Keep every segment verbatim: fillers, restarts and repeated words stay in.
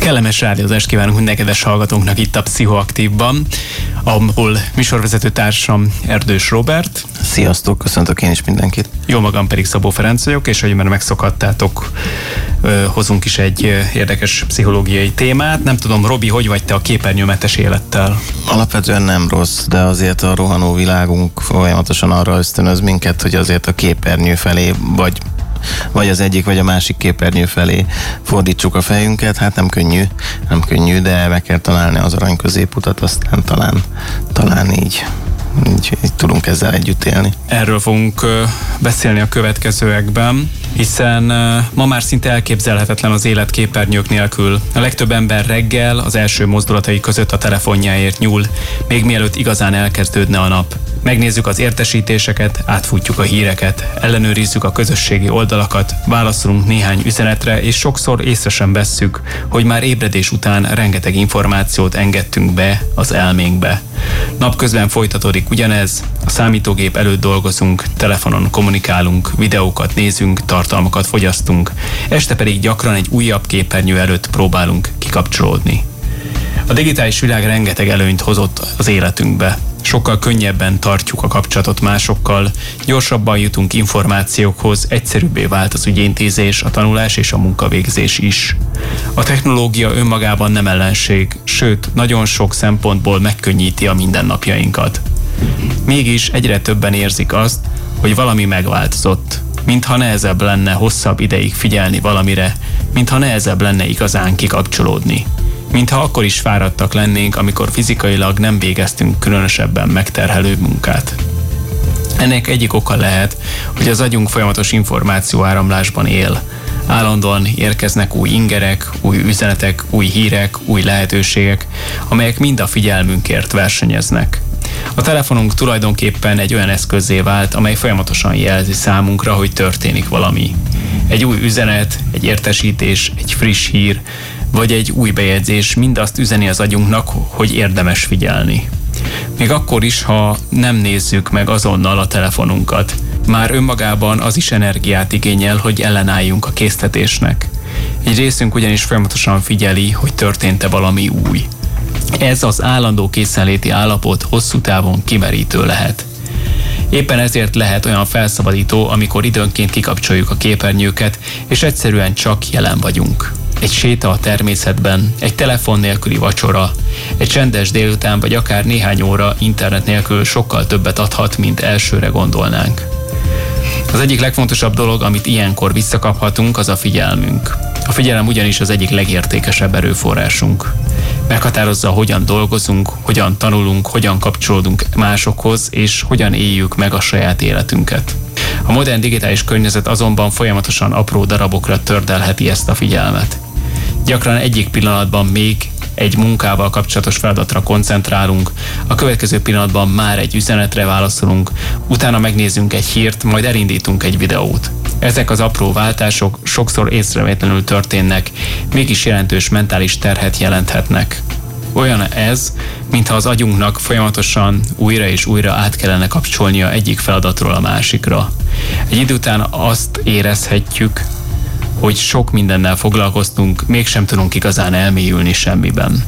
Kellemes rádiózást kívánunk minden kedves hallgatónknak itt a Pszichoaktívban, ahol műsorvezető társam Erdős Róbert. Sziasztok, köszöntök én is mindenkit. Jó magam pedig Szabó Ferenc vagyok, és ahogy már megszokhattátok, hozunk is egy érdekes pszichológiai témát. Nem tudom, Robi, hogy vagy te a képernyőmentes élettel? Alapvetően nem rossz, de azért a rohanó világunk folyamatosan arra ösztönöz minket, hogy azért a képernyő felé, vagy vagy az egyik, vagy a másik képernyő felé fordítsuk a fejünket. Hát nem könnyű, nem könnyű, de meg kell találni az arany középutat, aztán talán, talán így, így, így tudunk ezzel együtt élni. Erről fogunk uh, beszélni a következőekben, hiszen uh, ma már szinte elképzelhetetlen az élet képernyők nélkül. A legtöbb ember reggel az első mozdulatai között a telefonjáért nyúl, még mielőtt igazán elkezdődne a nap. Megnézzük az értesítéseket, átfutjuk a híreket, ellenőrizzük a közösségi oldalakat, válaszolunk néhány üzenetre, és sokszor észre sem vesszük, hogy már ébredés után rengeteg információt engedtünk be az elménkbe. Napközben folytatódik ugyanez, a számítógép előtt dolgozunk, telefonon kommunikálunk, videókat nézünk, tartalmakat fogyasztunk, este pedig gyakran egy újabb képernyő előtt próbálunk kikapcsolódni. A digitális világ rengeteg előnyt hozott az életünkbe. Sokkal könnyebben tartjuk a kapcsolatot másokkal, gyorsabban jutunk információkhoz, egyszerűbbé vált az ügyintézés, a tanulás és a munkavégzés is. A technológia önmagában nem ellenség, sőt, nagyon sok szempontból megkönnyíti a mindennapjainkat. Mégis egyre többen érzik azt, hogy valami megváltozott. Mintha nehezebb lenne hosszabb ideig figyelni valamire, mintha nehezebb lenne igazán kikapcsolódni. Mintha akkor is fáradtak lennénk, amikor fizikailag nem végeztünk különösebben megterhelő munkát. Ennek egyik oka lehet, hogy az agyunk folyamatos információáramlásban él. Állandóan érkeznek új ingerek, új üzenetek, új hírek, új lehetőségek, amelyek mind a figyelmünkért versenyeznek. A telefonunk tulajdonképpen egy olyan eszközzé vált, amely folyamatosan jelzi számunkra, hogy történik valami. Egy új üzenet, egy értesítés, egy friss hír, vagy egy új bejegyzés mind azt üzeni az agyunknak, hogy érdemes figyelni. Még akkor is, ha nem nézzük meg azonnal a telefonunkat. Már önmagában az is energiát igényel, hogy ellenálljunk a késztetésnek. Egy részünk ugyanis folyamatosan figyeli, hogy történt-e valami új. Ez az állandó készenléti állapot hosszú távon kimerítő lehet. Éppen ezért lehet olyan felszabadító, amikor időnként kikapcsoljuk a képernyőket, és egyszerűen csak jelen vagyunk. Egy séta a természetben, egy telefon nélküli vacsora, egy csendes délután vagy akár néhány óra internet nélkül sokkal többet adhat, mint elsőre gondolnánk. Az egyik legfontosabb dolog, amit ilyenkor visszakaphatunk, az a figyelmünk. A figyelem ugyanis az egyik legértékesebb erőforrásunk. Meghatározza, hogyan dolgozunk, hogyan tanulunk, hogyan kapcsolódunk másokhoz, és hogyan éljük meg a saját életünket. A modern digitális környezet azonban folyamatosan apró darabokra tördelheti ezt a figyelmet. Gyakran egyik pillanatban még egy munkával kapcsolatos feladatra koncentrálunk, a következő pillanatban már egy üzenetre válaszolunk, utána megnézzünk egy hírt, majd elindítunk egy videót. Ezek az apró váltások sokszor észrevétlenül történnek, mégis jelentős mentális terhet jelenthetnek. Olyan ez, mintha az agyunknak folyamatosan újra és újra át kellene kapcsolnia egyik feladatról a másikra. Egy idő után azt érezhetjük, hogy sok mindennel foglalkoztunk, mégsem tudunk igazán elmélyülni semmiben.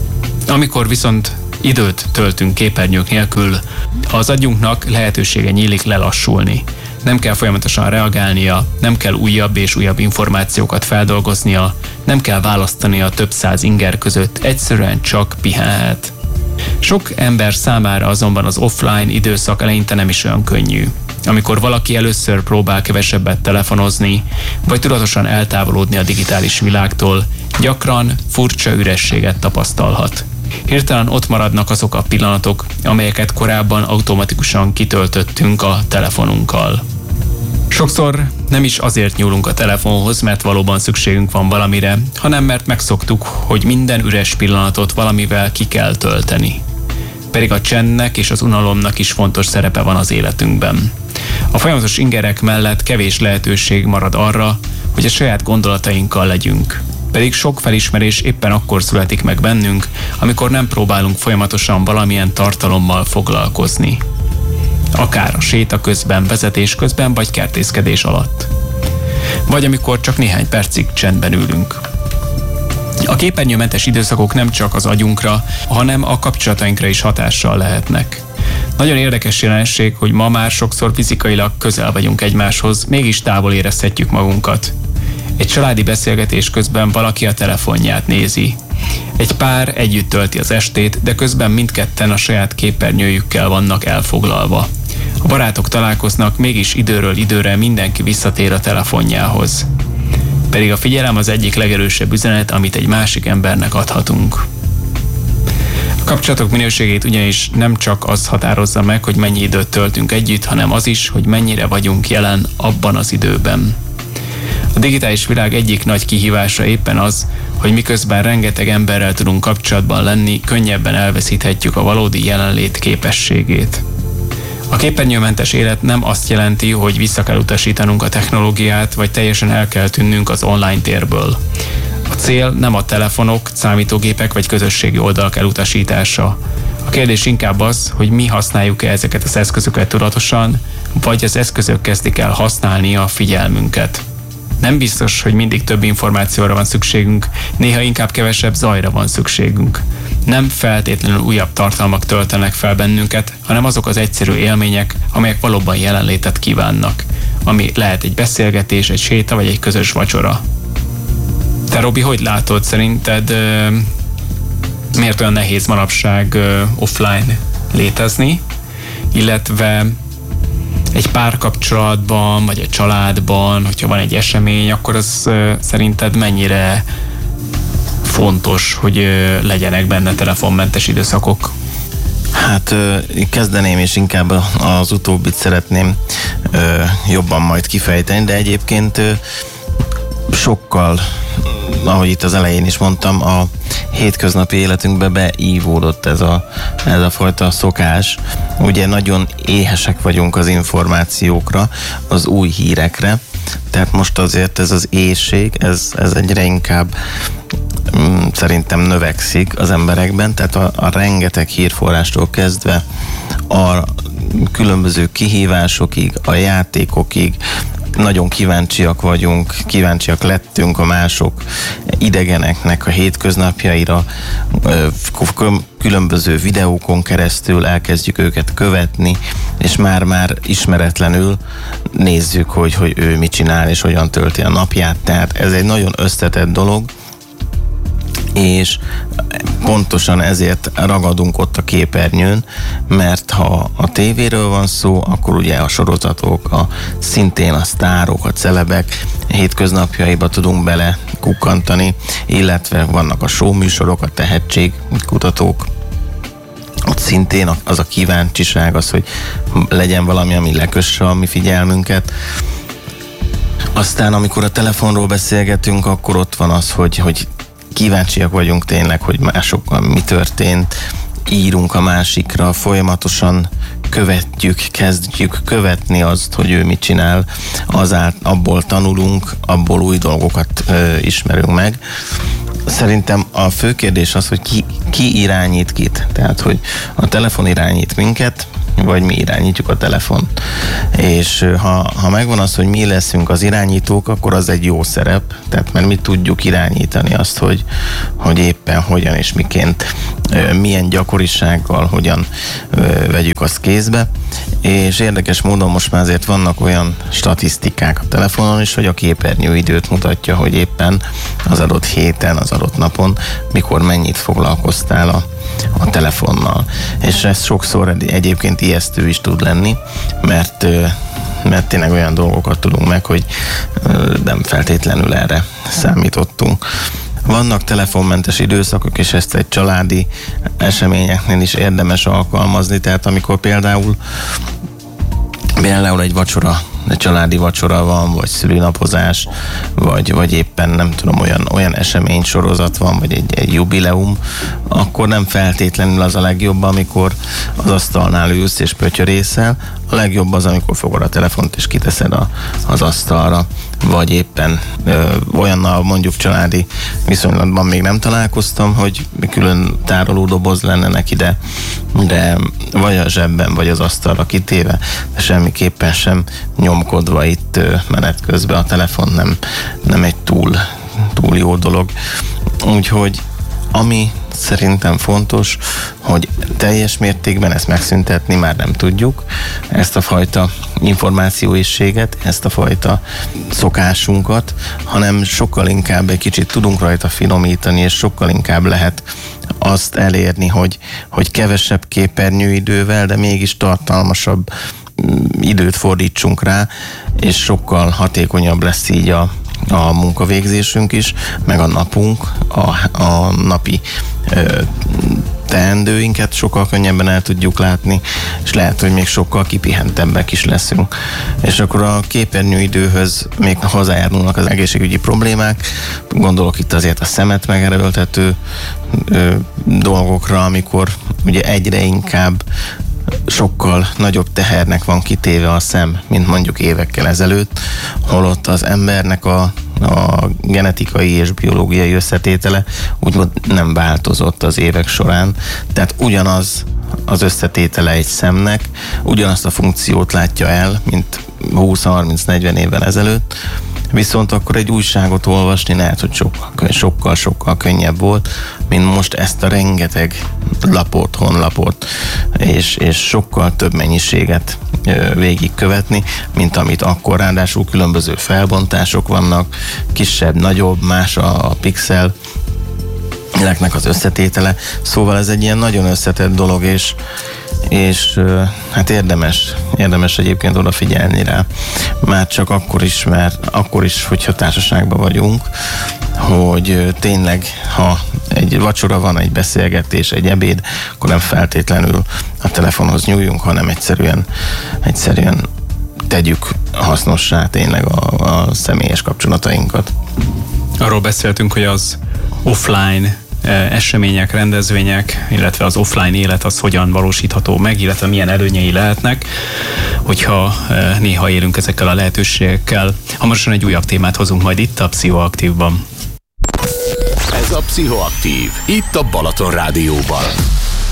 Amikor viszont időt töltünk képernyők nélkül, az agyunknak lehetősége nyílik lelassulni. Nem kell folyamatosan reagálnia, nem kell újabb és újabb információkat feldolgoznia, nem kell választania több száz inger között, egyszerűen csak pihenhet. Sok ember számára azonban az offline időszak eleinte nem is olyan könnyű. Amikor valaki először próbál kevesebbet telefonozni, vagy tudatosan eltávolodni a digitális világtól, gyakran furcsa ürességet tapasztalhat. Hirtelen ott maradnak azok a pillanatok, amelyeket korábban automatikusan kitöltöttünk a telefonunkkal. Sokszor nem is azért nyúlunk a telefonhoz, mert valóban szükségünk van valamire, hanem mert megszoktuk, hogy minden üres pillanatot valamivel ki kell tölteni. Pedig a csendnek és az unalomnak is fontos szerepe van az életünkben. A folyamatos ingerek mellett kevés lehetőség marad arra, hogy a saját gondolatainkkal legyünk. Pedig sok felismerés éppen akkor születik meg bennünk, amikor nem próbálunk folyamatosan valamilyen tartalommal foglalkozni. Akár a séta közben, vezetés közben, vagy kertészkedés alatt. Vagy amikor csak néhány percig csendben ülünk. A képernyőmentes időszakok nem csak az agyunkra, hanem a kapcsolatainkra is hatással lehetnek. Nagyon érdekes jelenség, hogy ma már sokszor fizikailag közel vagyunk egymáshoz, mégis távol érezhetjük magunkat. Egy családi beszélgetés közben valaki a telefonját nézi. Egy pár együtt tölti az estét, de közben mindketten a saját képernyőjükkel vannak elfoglalva. A barátok találkoznak, mégis időről időre mindenki visszatér a telefonjához. Pedig a figyelem az egyik legerősebb üzenet, amit egy másik embernek adhatunk. A kapcsolatok minőségét ugyanis nem csak az határozza meg, hogy mennyi időt töltünk együtt, hanem az is, hogy mennyire vagyunk jelen abban az időben. A digitális világ egyik nagy kihívása éppen az, hogy miközben rengeteg emberrel tudunk kapcsolatban lenni, könnyebben elveszíthetjük a valódi jelenlét képességét. A képernyőmentes élet nem azt jelenti, hogy vissza kell utasítanunk a technológiát, vagy teljesen el kell tűnnünk az online térből. A cél nem a telefonok, számítógépek vagy közösségi oldalak elutasítása. A kérdés inkább az, hogy mi használjuk-e ezeket az eszközöket tudatosan, vagy az eszközök kezdik el használni a figyelmünket. Nem biztos, hogy mindig több információra van szükségünk, néha inkább kevesebb zajra van szükségünk. Nem feltétlenül újabb tartalmak töltenek fel bennünket, hanem azok az egyszerű élmények, amelyek valóban jelenlétet kívánnak, ami lehet egy beszélgetés, egy séta vagy egy közös vacsora. Te, Robi, hogy látod, szerinted euh, miért olyan nehéz manapság euh, offline létezni, illetve egy párkapcsolatban, vagy egy családban, hogyha van egy esemény, akkor az euh, szerinted mennyire fontos, hogy euh, legyenek benne telefonmentes időszakok? Hát kezdeném, és inkább az utóbbit szeretném jobban majd kifejteni, de egyébként sokkal, ahogy itt az elején is mondtam, a hétköznapi életünkbe beívódott ez a, ez a fajta szokás. Ugye nagyon éhesek vagyunk az információkra, az új hírekre, tehát most azért ez az éhség, ez, ez egyre inkább mm, szerintem növekszik az emberekben, tehát a, a rengeteg hírforrástól kezdve a különböző kihívásokig, a játékokig, nagyon kíváncsiak vagyunk, kíváncsiak lettünk a mások idegeneknek a hétköznapjaira, különböző videókon keresztül elkezdjük őket követni, és már-már ismeretlenül nézzük, hogy, hogy ő mit csinál, és hogyan tölti a napját. Tehát ez egy nagyon összetett dolog, és pontosan ezért ragadunk ott a képernyőn, mert ha a tévéről van szó, akkor ugye a sorozatok, a, szintén a sztárok, a celebek hétköznapjaiba tudunk bele kukkantani, illetve vannak a show műsorok, a tehetségkutatók, ott szintén az a kíváncsiság az, hogy legyen valami, ami lekösse a mi figyelmünket. Aztán amikor a telefonról beszélgetünk, akkor ott van az, hogy, hogy kíváncsiak vagyunk tényleg, hogy másokkal mi történt, írunk a másikra, folyamatosan követjük, kezdjük követni azt, hogy ő mit csinál, azáltal abból tanulunk, abból új dolgokat ö, ismerünk meg. Szerintem a fő kérdés az, hogy ki, ki irányít kit. Tehát, hogy a telefon irányít minket, vagy mi irányítjuk a telefon. És ha, ha megvan az, hogy mi leszünk az irányítók, akkor az egy jó szerep, tehát mert mi tudjuk irányítani azt, hogy, hogy éppen hogyan és miként, milyen gyakorisággal, hogyan vegyük azt kézbe. És érdekes módon most már azért vannak olyan statisztikák a telefonon is, hogy a képernyő időt mutatja, hogy éppen az adott héten, az adott napon, mikor mennyit foglalkoztál a a telefonnal. És ez sokszor egyébként ijesztő is tud lenni, mert, mert tényleg olyan dolgokat tudunk meg, hogy nem feltétlenül erre számítottunk. Vannak telefonmentes időszakok, és ezt egy családi eseményeknél is érdemes alkalmazni, tehát amikor például például egy vacsora, egy családi vacsora van, vagy szülinapozás, vagy, vagy éppen nem tudom, olyan, olyan esemény sorozat van, vagy egy, egy jubileum, akkor nem feltétlenül az a legjobb, amikor az asztalnál ülsz és pötyörészel. A legjobb az, amikor fogod a telefont és kiteszed a, az asztalra, vagy éppen ö, olyannal mondjuk családi viszonylatban még nem találkoztam, hogy külön tárolódoboz lenne neki, de, de vagy a zsebben, vagy az asztalra kitéve, de semmiképpen sem nyomkodva itt ö, menet közben. A telefon nem, nem egy túl, túl jó dolog. Úgyhogy ami szerintem fontos, hogy teljes mértékben ezt megszüntetni már nem tudjuk, ezt a fajta információészséget, ezt a fajta szokásunkat, hanem sokkal inkább egy kicsit tudunk rajta finomítani, és sokkal inkább lehet azt elérni, hogy, hogy kevesebb képernyőidővel, de mégis tartalmasabb időt fordítsunk rá, és sokkal hatékonyabb lesz így a a munkavégzésünk is, meg a napunk, a, a napi ö, teendőinket sokkal könnyebben el tudjuk látni, és lehet, hogy még sokkal kipihentebbek is leszünk. És akkor a képernyőidőhöz még hozzájárulnak az egészségügyi problémák, gondolok itt azért a szemet megerőltető ö, dolgokra, amikor ugye egyre inkább sokkal nagyobb tehernek van kitéve a szem, mint mondjuk évekkel ezelőtt, holott az embernek a, a genetikai és biológiai összetétele úgymond nem változott az évek során. Tehát ugyanaz az összetétele egy szemnek, ugyanazt a funkciót látja el, mint húsz-harminc-negyven évvel ezelőtt, viszont akkor egy újságot olvasni lehet, hogy sokkal, sokkal, sokkal könnyebb volt, mint most ezt a rengeteg lapot, honlapot, és, és sokkal több mennyiséget végigkövetni, mint amit akkor, ráadásul különböző felbontások vannak, kisebb, nagyobb, más a pixel, ezeknek az összetétele. Szóval ez egy ilyen nagyon összetett dolog, és és hát érdemes, érdemes egyébként odafigyelni rá. Már csak akkor is, mert akkor is, hogyha társaságban vagyunk, hogy tényleg, ha egy vacsora van, egy beszélgetés, egy ebéd, akkor nem feltétlenül a telefonhoz nyúljunk, hanem egyszerűen, egyszerűen tegyük hasznossá tényleg a, a személyes kapcsolatainkat. Arról beszéltünk, hogy az offline események, rendezvények, illetve az offline élet az hogyan valósítható meg, illetve milyen előnyei lehetnek, hogyha néha élünk ezekkel a lehetőségekkel. Hamarosan egy újabb témát hozunk majd itt a Pszichoaktívban. Ez a Pszichoaktív, itt a Balaton Rádióban.